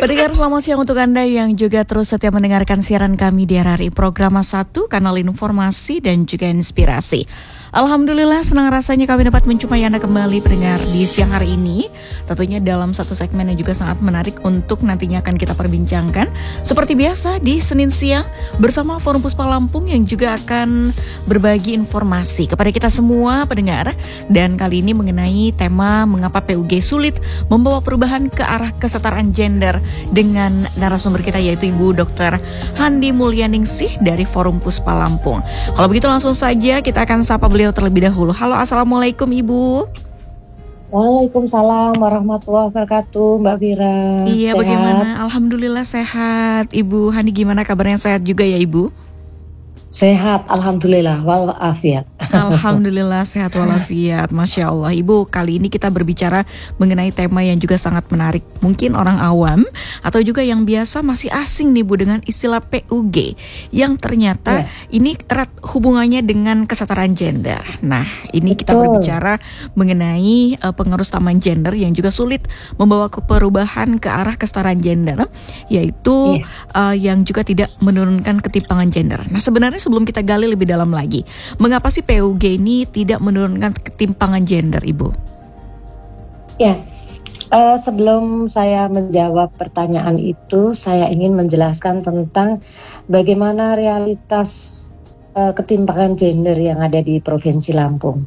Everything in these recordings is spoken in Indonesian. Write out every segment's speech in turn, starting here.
Pendengar, selamat siang untuk Anda yang juga terus setia mendengarkan siaran kami di RRI Programa 1, kanal informasi dan juga inspirasi. Alhamdulillah, senang rasanya kami dapat menjumpai Anda kembali pendengar di siang hari ini. Tentunya dalam satu segmen yang juga sangat menarik untuk nantinya akan kita perbincangkan. Seperti biasa di Senin siang bersama Forum Puspa Lampung yang juga akan berbagi informasi kepada kita semua pendengar. Dan kali ini mengenai tema mengapa PUG sulit membawa perubahan ke arah kesetaraan gender dengan narasumber kita yaitu Ibu Dr. Handi Mulyaningsih dari Forum Puspa Lampung. Kalau begitu langsung saja kita akan sapa beliau terlebih dahulu. Halo, Assalamualaikum Ibu. Waalaikumsalam warahmatullahi wabarakatuh, Mbak Vira. Iya, sehat? Bagaimana? Alhamdulillah sehat. Ibu Handi gimana kabarnya, sehat juga ya Ibu? Sehat, alhamdulillah, walafiat. Alhamdulillah sehat walafiat, Masya Allah. Ibu, kali ini kita berbicara mengenai tema yang juga sangat menarik. Mungkin orang awam atau juga yang biasa masih asing nih Bu dengan istilah PUG, yang ternyata ini erat hubungannya dengan kesetaraan gender. Nah, ini kita berbicara mengenai pengaruh taman gender yang juga sulit membawa ke perubahan ke arah kesetaraan gender, yaitu yang juga tidak menurunkan ketimpangan gender. Nah, sebenarnya sebelum kita gali lebih dalam lagi, mengapa sih PUG ini tidak menurunkan ketimpangan gender, Ibu? Ya, sebelum saya menjawab pertanyaan itu, saya ingin menjelaskan tentang bagaimana realitas ketimpangan gender yang ada di Provinsi Lampung.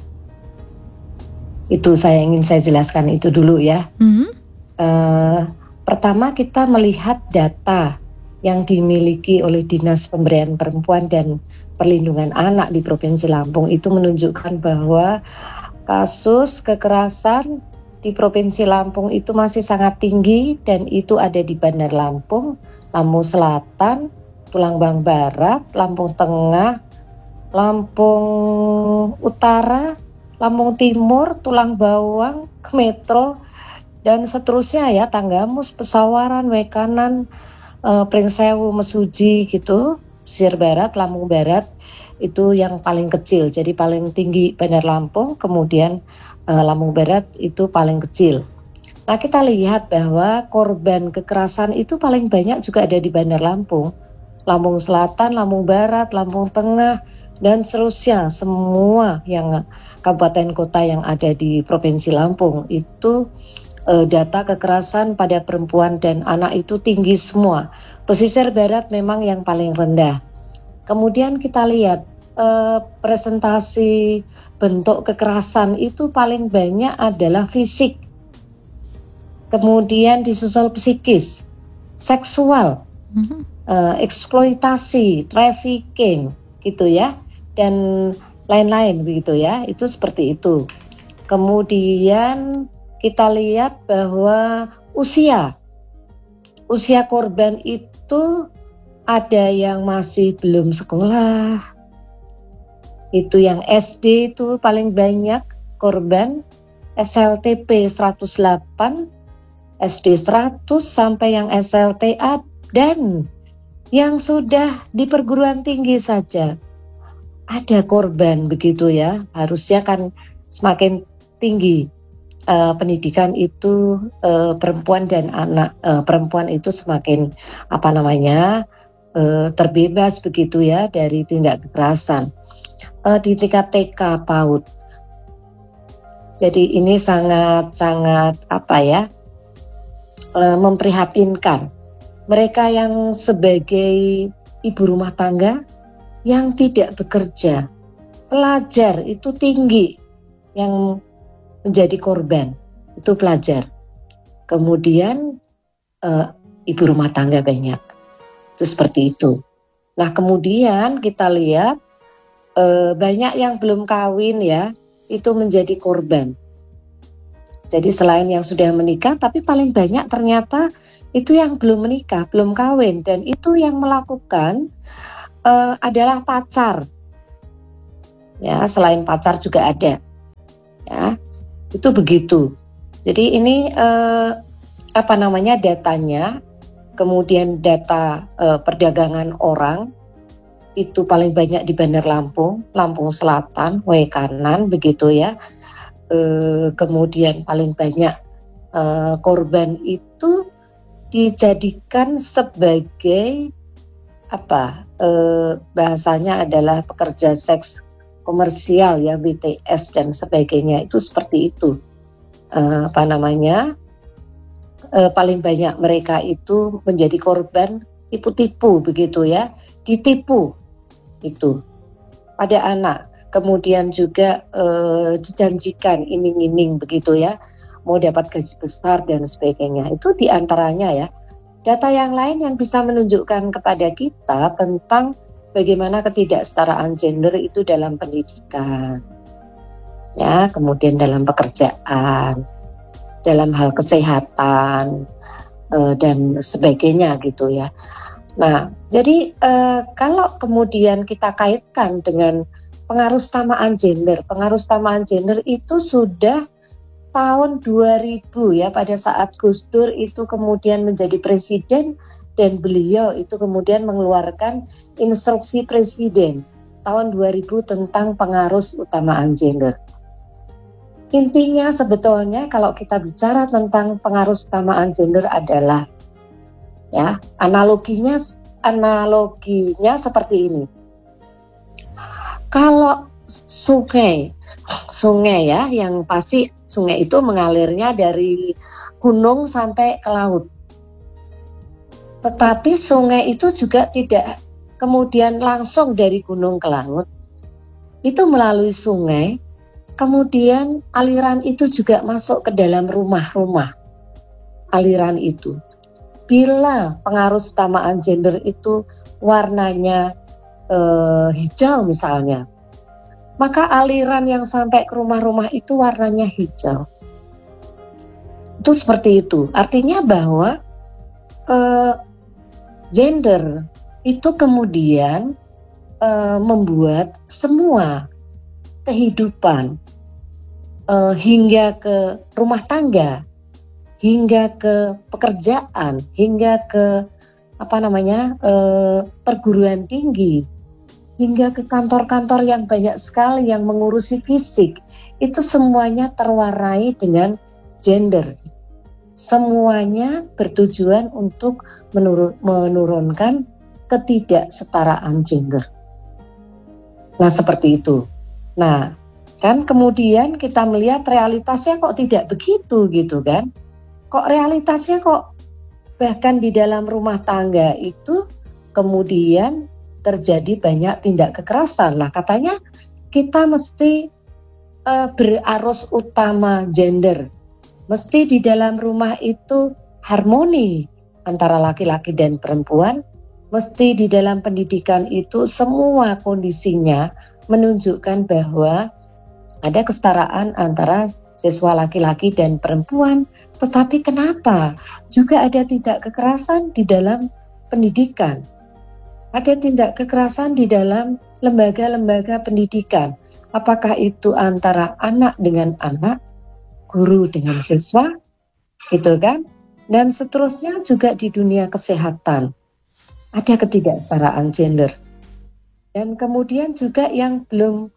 Itu saya jelaskan itu dulu ya. Pertama kita melihat data yang dimiliki oleh Dinas Pemberdayaan Perempuan dan Perlindungan Anak di Provinsi Lampung itu menunjukkan bahwa kasus kekerasan di Provinsi Lampung itu masih sangat tinggi dan itu ada di Bandar Lampung, Lampung Selatan, Tulungagung Barat, Lampung Tengah, Lampung Utara, Lampung Timur, Tulang Bawang, Metro, dan seterusnya ya, Tanggamus, Pesawaran, Wekanan, Pringsewu, Mesuji gitu, Pesisir Barat, Lampung Barat itu yang paling kecil. Jadi paling tinggi Bandar Lampung, kemudian Lampung Barat itu paling kecil. Nah, kita lihat bahwa korban kekerasan itu paling banyak juga ada di Bandar Lampung, Lampung Selatan, Lampung Barat, Lampung Tengah, dan seterusnya. Semua yang kabupaten kota yang ada di Provinsi Lampung itu data kekerasan pada perempuan dan anak itu tinggi semua. Pesisir Barat memang yang paling rendah. Kemudian kita lihat presentasi bentuk kekerasan itu paling banyak adalah fisik. Kemudian disusul psikis, seksual, eksploitasi, trafficking gitu ya, dan lain-lain begitu ya. Itu seperti itu. Kemudian kita lihat bahwa usia korban itu ada yang masih belum sekolah, itu yang SD itu paling banyak korban, SLTP 108, SD 100 sampai yang SLTA, dan yang sudah di perguruan tinggi saja ada korban begitu ya. Harusnya kan semakin tinggi pendidikan itu perempuan dan anak perempuan itu semakin terbebas begitu ya dari tindak kekerasan di tingkat TK PAUD. Jadi ini sangat memprihatinkan. Mereka yang sebagai ibu rumah tangga yang tidak bekerja, pelajar itu tinggi yang menjadi korban, itu pelajar. Kemudian ibu rumah tangga banyak, itu seperti itu. Nah, kemudian kita lihat banyak yang belum kawin ya, itu menjadi korban. Jadi selain yang sudah menikah, tapi paling banyak ternyata itu yang belum menikah, belum kawin, dan itu yang melakukan adalah pacar. Ya, selain pacar juga ada. Ya. Itu begitu. Jadi ini datanya, kemudian data perdagangan orang itu paling banyak di Bandar Lampung, Lampung Selatan, Wekanan begitu ya. Kemudian paling banyak korban itu dijadikan sebagai bahasanya adalah pekerja seks komersial ya, BTS dan sebagainya, itu seperti itu. Paling banyak mereka itu menjadi korban tipu-tipu begitu ya, ditipu itu pada anak, kemudian juga dijanjikan iming-iming begitu ya, mau dapat gaji besar dan sebagainya. Itu diantaranya ya. Data yang lain yang bisa menunjukkan kepada kita tentang bagaimana ketidaksetaraan gender itu dalam pendidikan, ya, kemudian dalam pekerjaan, dalam hal kesehatan dan sebagainya gitu ya. Nah, jadi kalau kemudian kita kaitkan dengan pengaruh samaan gender itu sudah tahun 2000 ya, pada saat Gus Dur itu kemudian menjadi presiden dan beliau itu kemudian mengeluarkan instruksi presiden tahun 2000 tentang pengaruh utamaan gender. Intinya sebetulnya kalau kita bicara tentang pengaruh utamaan gender adalah ya, analoginya seperti ini. Kalau sungai ya, yang pasti sungai itu mengalirnya dari gunung sampai ke laut. Tetapi sungai itu juga tidak kemudian langsung dari gunung ke laut. Itu melalui sungai, kemudian aliran itu juga masuk ke dalam rumah-rumah. Aliran itu. Bila pengaruh utamaan gender itu warnanya hijau misalnya, maka aliran yang sampai ke rumah-rumah itu warnanya hijau. Itu seperti itu. Artinya bahwa gender itu kemudian membuat semua kehidupan hingga ke rumah tangga, hingga ke pekerjaan, hingga ke perguruan tinggi, hingga ke kantor-kantor yang banyak sekali yang mengurusi fisik, itu semuanya terwarnai dengan gender. Semuanya bertujuan untuk menurunkan ketidaksetaraan gender. Nah, seperti itu. Nah, kan kemudian kita melihat realitasnya kok tidak begitu gitu kan. Kok realitasnya kok bahkan di dalam rumah tangga itu kemudian terjadi banyak tindak kekerasan. Lah katanya kita mesti berarus utama gender. Mesti di dalam rumah itu harmoni antara laki-laki dan perempuan. Mesti di dalam pendidikan itu semua kondisinya menunjukkan bahwa ada kesetaraan antara siswa laki-laki dan perempuan. Tetapi kenapa juga ada tindak kekerasan di dalam pendidikan? Ada tindak kekerasan di dalam lembaga-lembaga pendidikan. Apakah itu antara anak dengan anak, guru dengan siswa, gitu kan? Dan seterusnya juga di dunia kesehatan. Ada ketidaksetaraan gender. Dan kemudian juga yang belum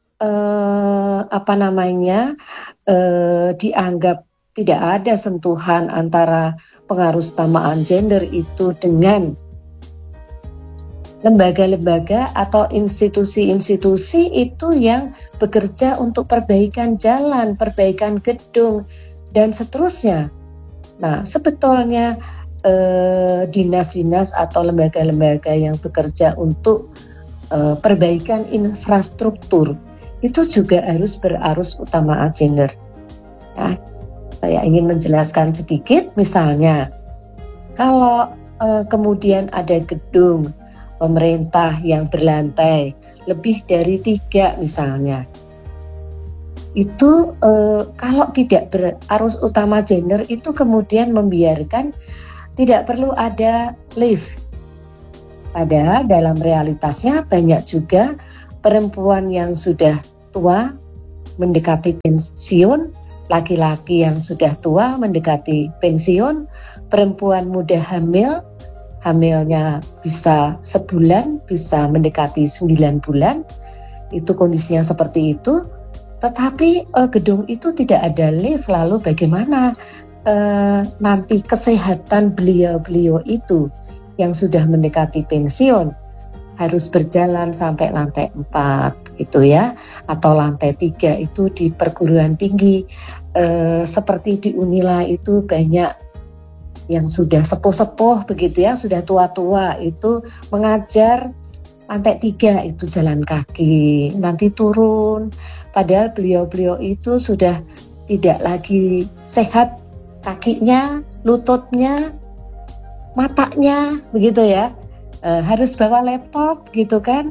dianggap tidak ada sentuhan antara pengaruh utamaan gender itu dengan lembaga-lembaga atau institusi-institusi itu yang bekerja untuk perbaikan jalan, perbaikan gedung, dan seterusnya. Nah, sebetulnya dinas-dinas atau lembaga-lembaga yang bekerja untuk perbaikan infrastruktur itu juga harus berarus utama gender. Nah, saya ingin menjelaskan sedikit, misalnya kalau kemudian ada gedung pemerintah yang berlantai lebih dari 3 misalnya, itu kalau tidak berarus utama gender itu kemudian membiarkan tidak perlu ada lift. Padahal dalam realitasnya banyak juga perempuan yang sudah tua mendekati pensiun, laki-laki yang sudah tua mendekati pensiun, perempuan muda hamilnya bisa sebulan, bisa mendekati 9 bulan, itu kondisinya seperti itu. Tetapi gedung itu tidak ada lift, lalu bagaimana nanti kesehatan beliau-beliau itu yang sudah mendekati pensiun harus berjalan sampai lantai 4 gitu ya, atau lantai 3 itu di perguruan tinggi seperti di Unila itu banyak yang sudah sepuh-sepuh begitu ya, sudah tua-tua itu mengajar lantai 3 itu jalan kaki, nanti turun, padahal beliau-beliau itu sudah tidak lagi sehat kakinya, lututnya, matanya begitu ya, harus bawa laptop gitu kan.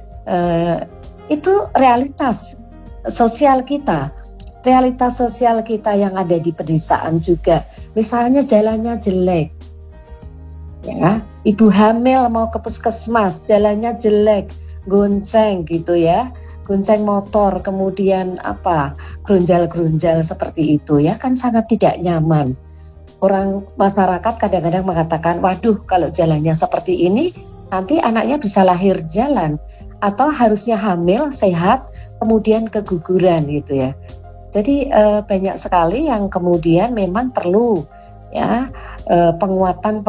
Itu realitas sosial kita yang ada di pedesaan juga. Misalnya jalannya jelek ya, ibu hamil mau ke puskesmas jalannya jelek, gonceng gitu ya, gonceng motor, kemudian grunjal-grunjal seperti itu ya, kan sangat tidak nyaman. Orang masyarakat kadang-kadang mengatakan, waduh kalau jalannya seperti ini nanti anaknya bisa lahir jalan, atau harusnya hamil sehat kemudian keguguran gitu ya. Jadi banyak sekali yang kemudian memang perlu ya penguatan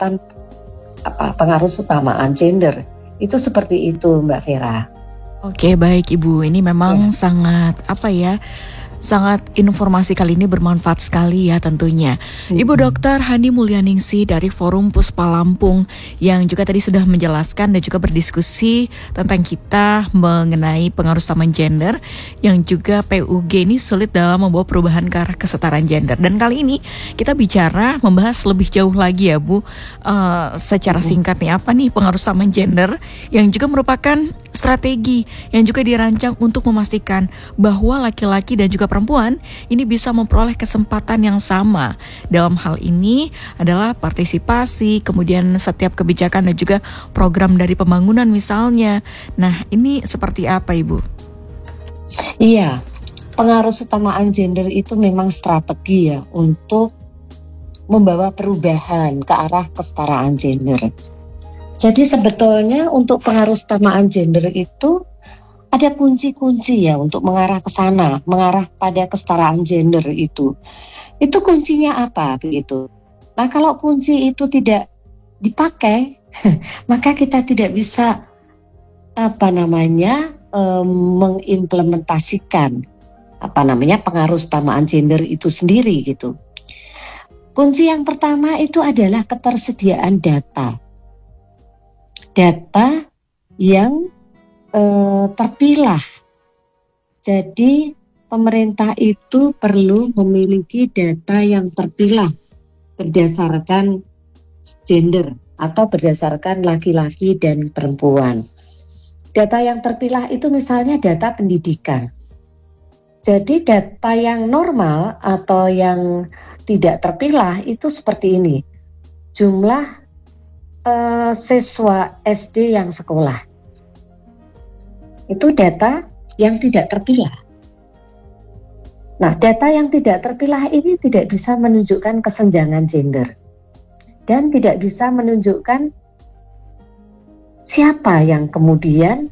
pengaruh utamaan gender. Itu seperti itu Mbak Vera. Oke, baik Ibu, ini memang sangat sangat informasi kali ini bermanfaat sekali ya tentunya. Ibu Dr. Hani Mulyaningsih dari Forum Puspa Lampung yang juga tadi sudah menjelaskan dan juga berdiskusi tentang kita mengenai pengaruh utama gender yang juga PUG ini sulit dalam membawa perubahan ke arah kesetaraan gender. Dan kali ini kita bicara membahas lebih jauh lagi ya Bu, secara singkat nih, apa nih pengaruh utama gender yang juga merupakan strategi yang juga dirancang untuk memastikan bahwa laki-laki dan juga perempuan ini bisa memperoleh kesempatan yang sama. Dalam hal ini adalah partisipasi, kemudian setiap kebijakan dan juga program dari pembangunan misalnya. Nah, ini seperti apa Ibu? Iya, pengaruh utamaan gender itu memang strategi ya untuk membawa perubahan ke arah kesetaraan gender. Jadi sebetulnya untuk pengaruh utamaan gender itu ada kunci-kunci ya untuk mengarah ke sana, mengarah pada kesetaraan gender itu. Itu kuncinya apa begitu? Nah, kalau kunci itu tidak dipakai, maka kita tidak bisa mengimplementasikan pengaruh utamaan gender itu sendiri gitu. Kunci yang pertama itu adalah ketersediaan data yang terpilah. Jadi pemerintah itu perlu memiliki data yang terpilah berdasarkan gender atau berdasarkan laki-laki dan perempuan. Data yang terpilah itu misalnya data pendidikan. Jadi data yang normal atau yang tidak terpilah itu seperti ini. Jumlah siswa SD yang sekolah. Itu data yang tidak terpilah. Nah, data yang tidak terpilah ini tidak bisa menunjukkan kesenjangan gender dan tidak bisa menunjukkan siapa yang kemudian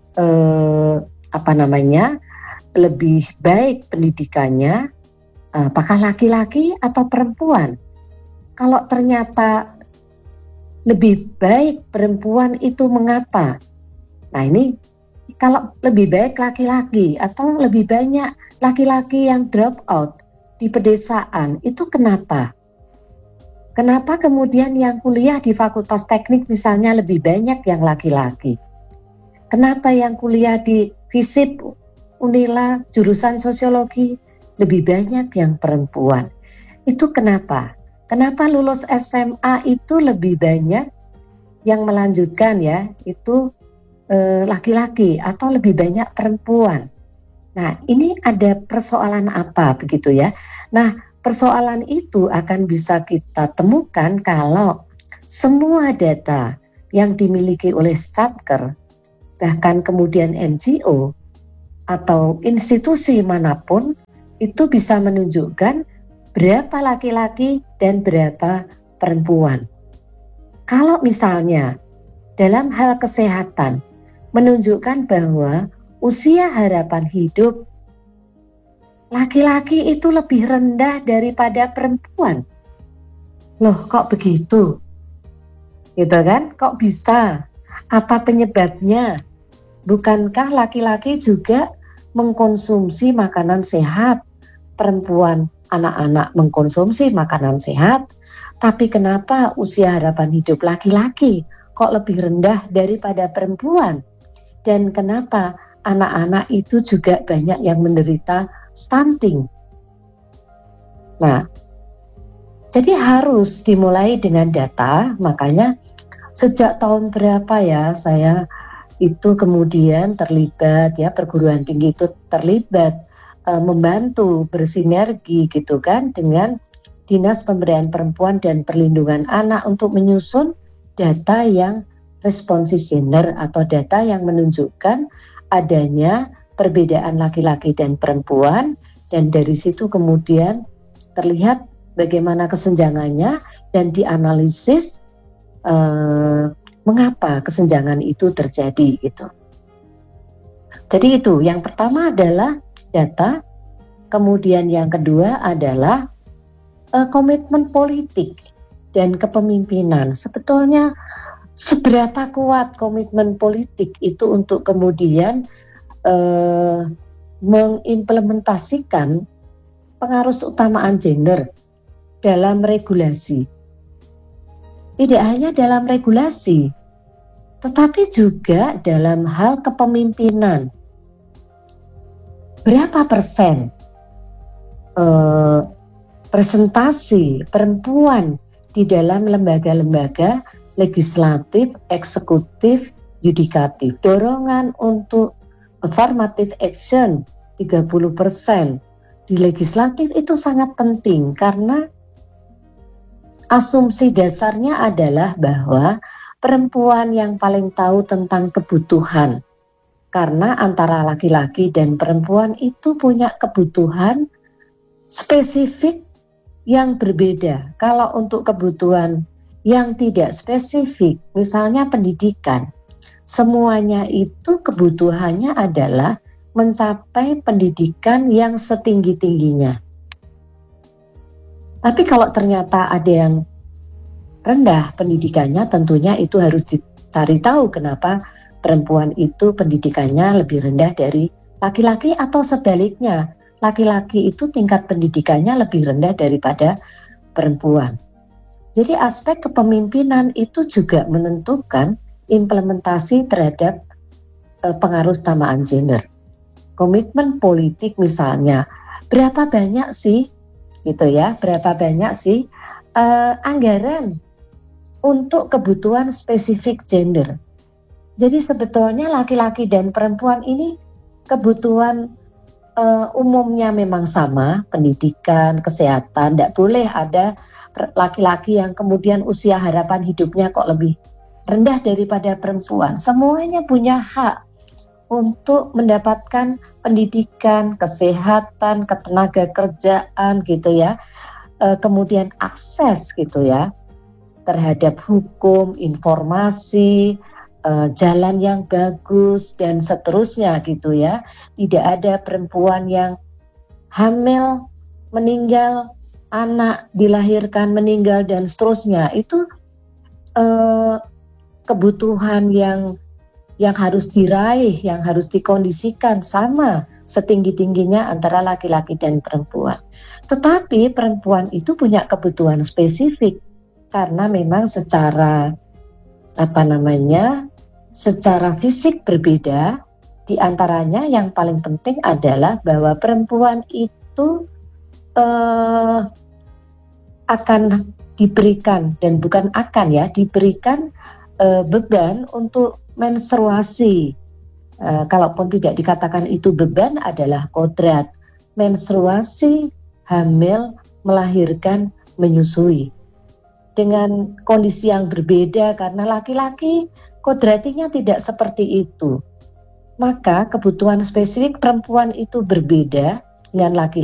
lebih baik pendidikannya, apakah laki-laki atau perempuan. Kalau ternyata lebih baik perempuan itu mengapa? Nah, ini kalau lebih baik laki-laki atau lebih banyak laki-laki yang drop out di pedesaan, itu kenapa? Kenapa kemudian yang kuliah di Fakultas Teknik misalnya lebih banyak yang laki-laki? Kenapa yang kuliah di FISIP, Unila, jurusan sosiologi lebih banyak yang perempuan? Itu kenapa? Kenapa lulus SMA itu lebih banyak yang melanjutkan ya, itu laki-laki atau lebih banyak perempuan? Nah, ini ada persoalan apa begitu ya? Nah, persoalan itu akan bisa kita temukan kalau semua data yang dimiliki oleh Satker, bahkan kemudian NGO atau institusi manapun itu bisa menunjukkan berapa laki-laki dan berapa perempuan. Kalau misalnya dalam hal kesehatan menunjukkan bahwa usia harapan hidup laki-laki itu lebih rendah daripada perempuan. Loh, kok begitu? Gitu kan? Kok bisa? Apa penyebabnya? Bukankah laki-laki juga mengkonsumsi makanan sehat? Perempuan, anak-anak mengkonsumsi makanan sehat, tapi kenapa usia harapan hidup laki-laki kok lebih rendah daripada perempuan? Dan kenapa anak-anak itu juga banyak yang menderita stunting? Nah, jadi harus dimulai dengan data, makanya sejak tahun berapa ya saya itu kemudian terlibat ya, perguruan tinggi itu terlibat membantu bersinergi gitu kan dengan Dinas Pemberdayaan Perempuan dan Perlindungan Anak untuk menyusun data yang responsif gender atau data yang menunjukkan adanya perbedaan laki-laki dan perempuan, dan dari situ kemudian terlihat bagaimana kesenjangannya dan dianalisis mengapa kesenjangan itu terjadi gitu. Jadi itu yang pertama adalah data, kemudian yang kedua adalah komitmen politik dan kepemimpinan. Sebetulnya seberapa kuat komitmen politik itu untuk kemudian mengimplementasikan pengarus utamaan gender dalam regulasi. Tidak hanya dalam regulasi, tetapi juga dalam hal kepemimpinan. Berapa persen presentasi perempuan di dalam lembaga-lembaga legislatif, eksekutif, yudikatif? Dorongan untuk affirmative action 30% di legislatif itu sangat penting, karena asumsi dasarnya adalah bahwa perempuan yang paling tahu tentang kebutuhan. Karena antara laki-laki dan perempuan itu punya kebutuhan spesifik yang berbeda. Kalau untuk kebutuhan yang tidak spesifik, misalnya pendidikan, semuanya itu kebutuhannya adalah mencapai pendidikan yang setinggi-tingginya. Tapi kalau ternyata ada yang rendah pendidikannya, tentunya itu harus dicari tahu kenapa perempuan itu pendidikannya lebih rendah dari laki-laki, atau sebaliknya, laki-laki itu tingkat pendidikannya lebih rendah daripada perempuan. Jadi aspek kepemimpinan itu juga menentukan implementasi terhadap pengaruh utamaan gender. Komitmen politik misalnya, berapa banyak sih gitu ya, berapa banyak sih anggaran untuk kebutuhan spesifik gender. Jadi sebetulnya laki-laki dan perempuan ini kebutuhan umumnya memang sama, pendidikan, kesehatan. Tidak boleh ada laki-laki yang kemudian usia harapan hidupnya kok lebih rendah daripada perempuan. Semuanya punya hak untuk mendapatkan pendidikan, kesehatan, ketenaga kerjaan gitu ya. Kemudian akses gitu ya terhadap hukum, informasi, jalan yang bagus dan seterusnya gitu ya. Tidak ada perempuan yang hamil, meninggal, anak dilahirkan meninggal dan seterusnya. Itu kebutuhan yang harus diraih, yang harus dikondisikan sama setinggi-tingginya antara laki-laki dan perempuan. Tetapi perempuan itu punya kebutuhan spesifik karena memang secara secara fisik berbeda. Di antaranya yang paling penting adalah bahwa perempuan itu akan diberikan, dan bukan akan ya, diberikan beban untuk menstruasi. Kalaupun tidak dikatakan itu beban, adalah kodrat. Menstruasi, hamil, melahirkan, menyusui. Dengan kondisi yang berbeda, karena laki-laki kodratinya tidak seperti itu. Maka kebutuhan spesifik perempuan itu berbeda dengan laki-laki.